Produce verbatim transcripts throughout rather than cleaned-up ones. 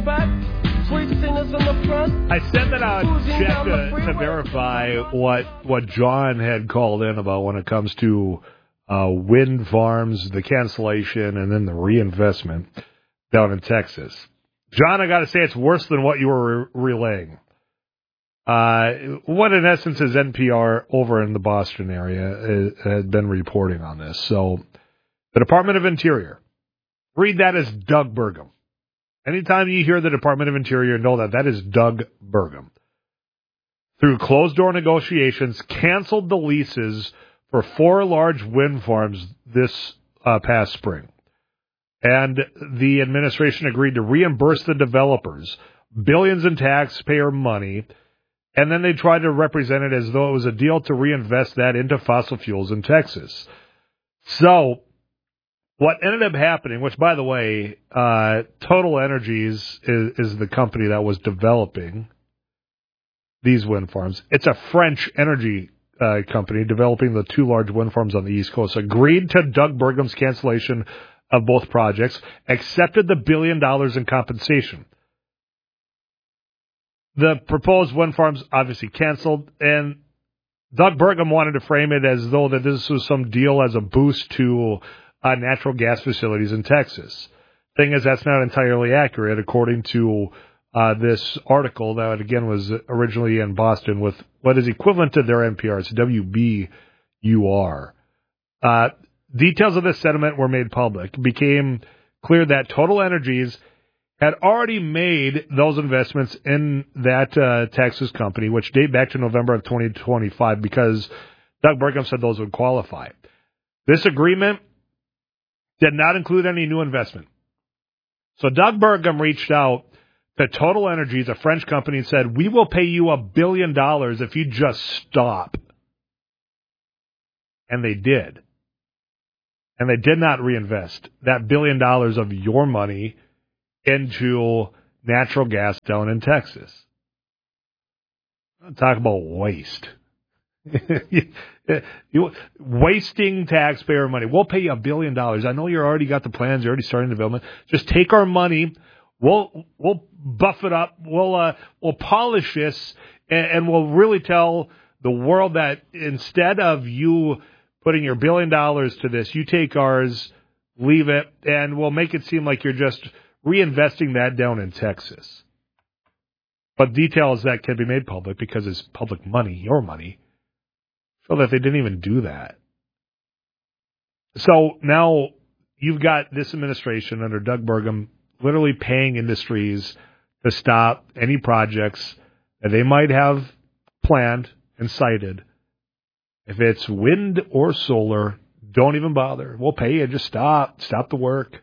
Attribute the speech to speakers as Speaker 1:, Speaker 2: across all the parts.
Speaker 1: the back. Sweet singers in the front.
Speaker 2: I sent that out check to, to verify what what John had called in about when it comes to uh, wind farms, the cancellation, and then the reinvestment down in Texas. John, I got to say it's worse than what you were re- relaying. Uh, what in essence is N P R over in the Boston area uh, had been reporting on this. So the Department of Interior, read that as Doug Burgum. Anytime you hear the Department of Interior, know that that is Doug Burgum. Through closed-door negotiations, canceled the leases for four large wind farms this uh, past spring. And the administration agreed to reimburse the developers billions in taxpayer money, and then they tried to represent it as though it was a deal to reinvest that into fossil fuels in Texas. So what ended up happening, which, by the way, uh, Total Energies is, is the company that was developing these wind farms. It's a French energy uh, company developing the two large wind farms on the East Coast. Agreed to Doug Burgum's cancellation of both projects, accepted the billion dollars in compensation. The proposed wind farms obviously canceled, and Doug Burgum wanted to frame it as though that this was some deal as a boost to uh, natural gas facilities in Texas. Thing is, that's not entirely accurate, according to uh, this article that, again, was originally in Boston with what is equivalent to their N P R. It's W B U R. Uh, details of this settlement were made public. It became clear that Total Energies had already made those investments in that uh, Texas company, which date back to November of twenty twenty-five, because Doug Burgum said those would qualify. This agreement did not include any new investment. So Doug Burgum reached out to Total Energies, a French company, and said, we will pay you a billion dollars if you just stop. And they did. And they did not reinvest that billion dollars of your money into natural gas down in Texas. Talk about waste. you, wasting taxpayer money. We'll pay you a billion dollars. I know you already got the plans. You're already starting development. Just take our money. We'll we'll buff it up. We'll uh, we'll polish this, and, and we'll really tell the world that instead of you putting your billion dollars to this, you take ours, leave it, and we'll make it seem like you're just reinvesting that down in Texas. But details that can be made public because it's public money, your money, show that they didn't even do that. So now you've got this administration under Doug Burgum literally paying industries to stop any projects that they might have planned and cited. If it's wind or solar, don't even bother. We'll pay you. Just stop. Stop the work.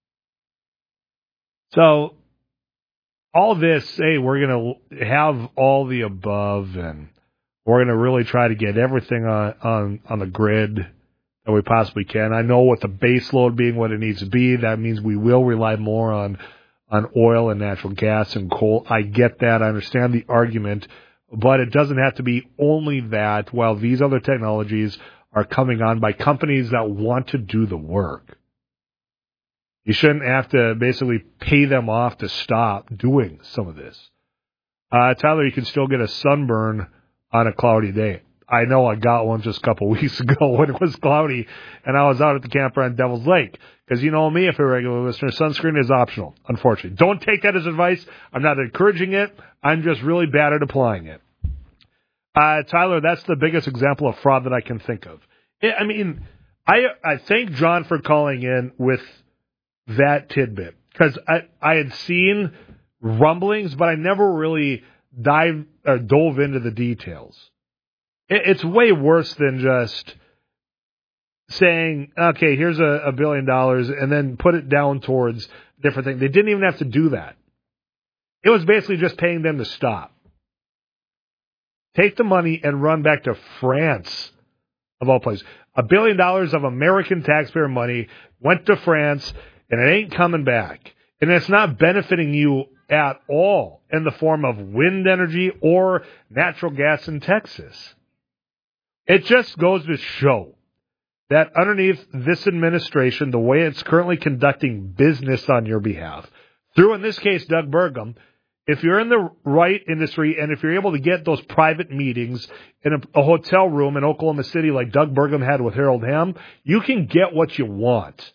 Speaker 2: So all this, hey, we're going to have all the above, and we're going to really try to get everything on, on, on the grid that we possibly can. I know with the base load being what it needs to be, that means we will rely more on, on oil and natural gas and coal. I get that. I understand the argument, but it doesn't have to be only that while these other technologies are coming on by companies that want to do the work. You shouldn't have to basically pay them off to stop doing some of this. Uh, Tyler, you can still get a sunburn on a cloudy day. I know I got one just a couple weeks ago when it was cloudy, and I was out at the camper on Devil's Lake. Because you know me, if you're a regular listener, sunscreen is optional, unfortunately. Don't take that as advice. I'm not encouraging it. I'm just really bad at applying it. Uh, Tyler, that's the biggest example of fraud that I can think of. I mean, I I thank John for calling in with that tidbit, because I, I had seen rumblings, but I never really dive or dove into the details. It, it's way worse than just saying, okay, here's a, a billion dollars, and then put it down towards different things. They didn't even have to do that. It was basically just paying them to stop. Take the money and run back to France, of all places. A billion dollars of American taxpayer money went to France, and it ain't coming back. And it's not benefiting you at all in the form of wind energy or natural gas in Texas. It just goes to show that underneath this administration, the way it's currently conducting business on your behalf, through, in this case, Doug Burgum. If you're in the right industry and if you're able to get those private meetings in a, a hotel room in Oklahoma City like Doug Burgum had with Harold Hamm, you can get what you want.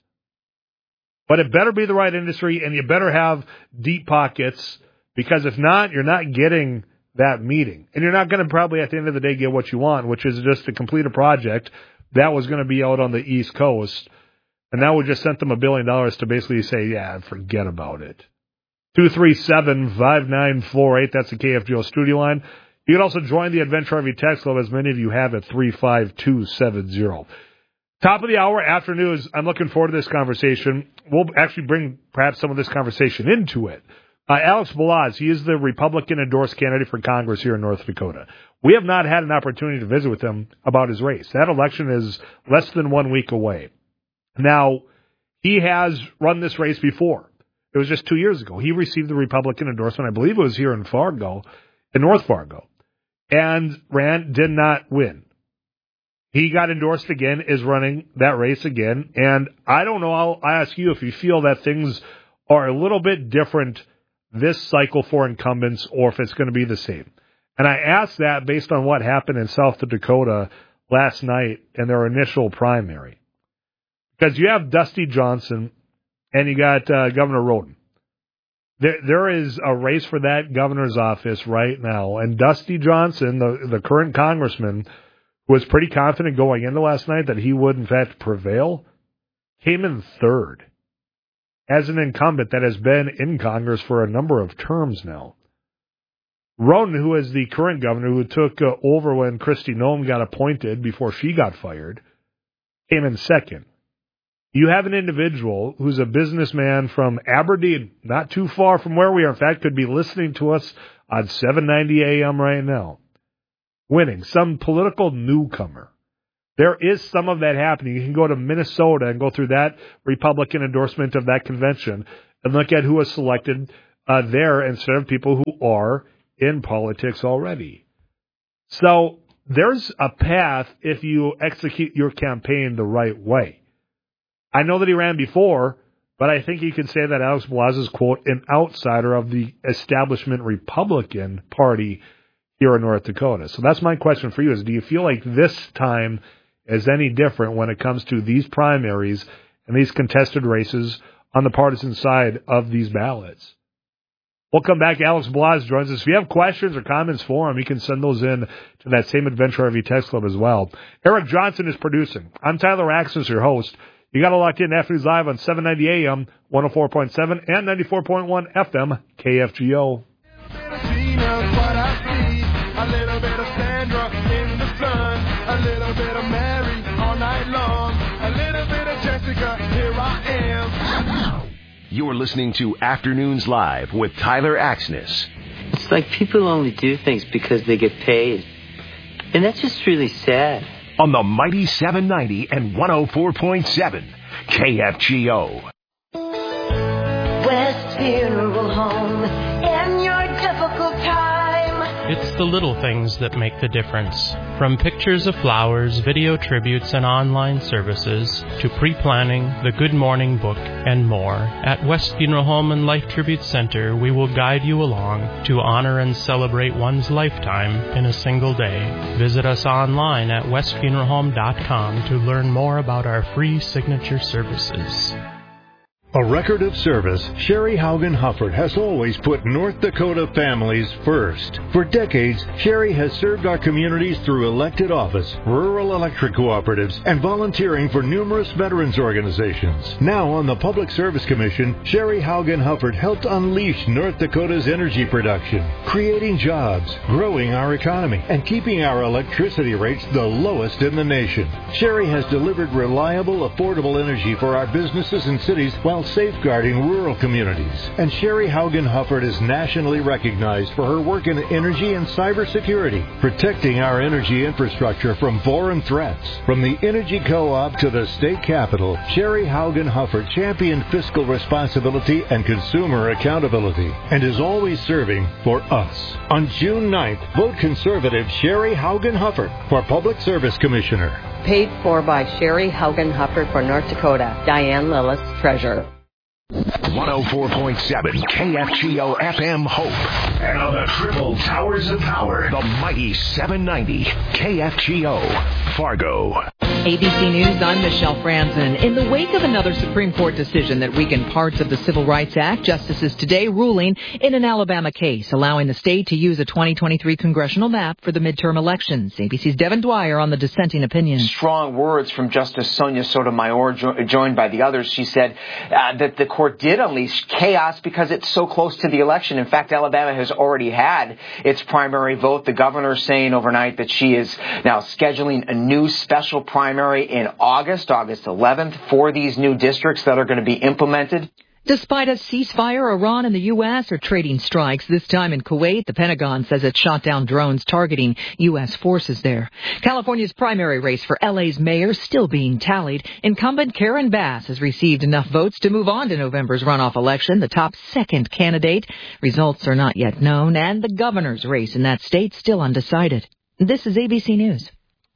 Speaker 2: But it better be the right industry, and you better have deep pockets, because if not, you're not getting that meeting. And you're not going to probably at the end of the day get what you want, which is just to complete a project that was going to be out on the East Coast. And now we just sent them a billion dollars to basically say, yeah, forget about it. two three seven, five nine four eight. That's the K F G O studio line. You can also join the Adventure R V text club, as many of you have, at three five two seven zero. Top of the hour, after news. I'm looking forward to this conversation. We'll actually bring perhaps some of this conversation into it. Uh, Alex Balazs, he is the Republican-endorsed candidate for Congress here in North Dakota. We have not had an opportunity to visit with him about his race. That election is less than one week away. Now, he has run this race before. It was just two years ago. He received the Republican endorsement. I believe it was here in Fargo, in North Fargo, and ran, did not win. He got endorsed again, is running that race again, and I don't know, I'll ask you if you feel that things are a little bit different this cycle for incumbents or if it's going to be the same. And I ask that based on what happened in South Dakota last night in their initial primary. Because you have Dusty Johnson and you got uh, Governor Roden. There, there is a race for that governor's office right now. And Dusty Johnson, the, the current congressman, who was pretty confident going into last night that he would, in fact, prevail, came in third as an incumbent that has been in Congress for a number of terms now. Roden, who is the current governor, who took uh, over when Kristi Noem got appointed before she got fired, came in second. You have an individual who's a businessman from Aberdeen, not too far from where we are. In fact, could be listening to us on seven ninety A M right now, winning, some political newcomer. There is some of that happening. You can go to Minnesota and go through that Republican endorsement of that convention and look at who was selected uh, there instead of people who are in politics already. So there's a path if you execute your campaign the right way. I know that he ran before, but I think you can say that Alex Balazs is, quote, an outsider of the establishment Republican Party here in North Dakota. So that's my question for you is, do you feel like this time is any different when it comes to these primaries and these contested races on the partisan side of these ballots? We'll come back. Alex Balazs joins us. If you have questions or comments for him, you can send those in to that same Adventure R V text club as well. Eric Johnson is producing. I'm Tyler Axis, your host. You got to lock in Afternoons Live on seven ninety A M, one oh four point seven, and ninety-four point one F M, K F G O. A little bit of Sandra in the sun, a little bit of Mary all night long, a little bit of Jessica, here I am.
Speaker 3: You're listening to Afternoons Live with Tyler Axness.
Speaker 4: It's like people only do things because they get paid. And that's just really sad.
Speaker 3: On the mighty seven ninety and one oh four point seven, K F G O.
Speaker 5: West Funeral Home, in your difficult time.
Speaker 6: It's the little things that make the difference. From pictures of flowers, video tributes, and online services, to pre-planning, the Good Morning book, and more, at West Funeral Home and Life Tribute Center, we will guide you along to honor and celebrate one's lifetime in a single day. Visit us online at west funeral home dot com to learn more about our free signature services.
Speaker 7: A record of service, Sherry Haugen Hufford has always put North Dakota families first. For decades, Sherry has served our communities through elected office, rural electric cooperatives, and volunteering for numerous veterans organizations. Now on the Public Service Commission, Sherry Haugen Hufford helped unleash North Dakota's energy production, creating jobs, growing our economy, and keeping our electricity rates the lowest in the nation. Sherry has delivered reliable, affordable energy for our businesses and cities while safeguarding rural communities. And Sherry Haugen Hufford is nationally recognized for her work in energy and cybersecurity, protecting our energy infrastructure from foreign threats. From the Energy Co-op to the state capitol, Sherry Haugen Hufford championed fiscal responsibility and consumer accountability and is always serving for us. On June ninth, vote conservative Sherry Haugen Hufford for Public Service Commissioner.
Speaker 8: Paid for by Sherry Haugen Hufford for North Dakota. Diane Lillis, Treasurer.
Speaker 3: one oh four point seven K F G O F M Hope. And on the triple towers of power, the mighty seven ninety K F G O Fargo.
Speaker 8: A B C News, I'm Michelle Franzen. In the wake of another Supreme Court decision that weakened parts of the Civil Rights Act, justices today ruling in an Alabama case, allowing the state to use a twenty twenty-three congressional map for the midterm elections. A B C's Devin Dwyer on the dissenting opinion.
Speaker 9: Strong words from Justice Sonia Sotomayor, jo- joined by the others. She said uh, that the court did unleash chaos because it's so close to the election. In fact, Alabama has already had its primary vote. The governor saying overnight that she is now scheduling a new special primary in August, August eleventh, for these new districts that are going to be implemented.
Speaker 8: Despite a ceasefire, Iran and the U S are trading strikes. This time in Kuwait, the Pentagon says it shot down drones targeting U S forces there. California's primary race for L A's mayor still being tallied. Incumbent Karen Bass has received enough votes to move on to November's runoff election, the top second candidate. Results are not yet known, and the governor's race in that state still undecided. This is A B C News.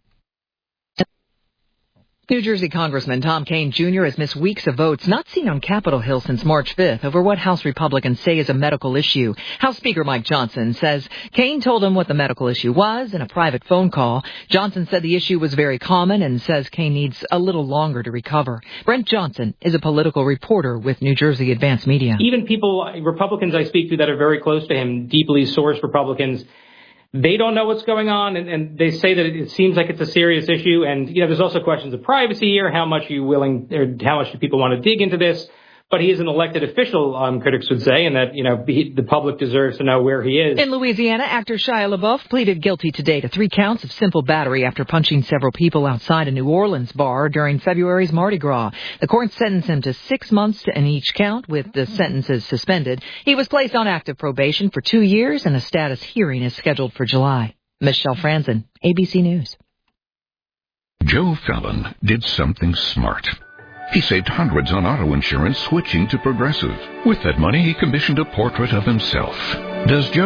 Speaker 8: New Jersey Congressman Tom Kean Junior has missed weeks of votes not seen on Capitol Hill since March fifth over what House Republicans say is a medical issue. House Speaker Mike Johnson says Kean told him what the medical issue was in a private phone call. Johnson said the issue was very common and says Kean needs a little longer to recover. Brent Johnson is a political reporter with New Jersey Advance Media.
Speaker 10: Even people, Republicans I speak to that are very close to him, deeply sourced Republicans, they don't know what's going on, and, and they say that it seems like it's a serious issue. And, you know, there's also questions of privacy here. How much are you willing, or how much do people want to dig into this? But he is an elected official, um, critics would say, and that, you know, he, the public deserves to know where he is.
Speaker 8: In Louisiana, actor Shia LaBeouf pleaded guilty today to three counts of simple battery after punching several people outside a New Orleans bar during February's Mardi Gras. The court sentenced him to six months in each count, with the sentences suspended. He was placed on active probation for two years, and a status hearing is scheduled for July. Michelle Franzen, A B C News.
Speaker 11: Joe Fallon did something smart. He saved hundreds on auto insurance switching to Progressive. With that money, he commissioned a portrait of himself. Does Joe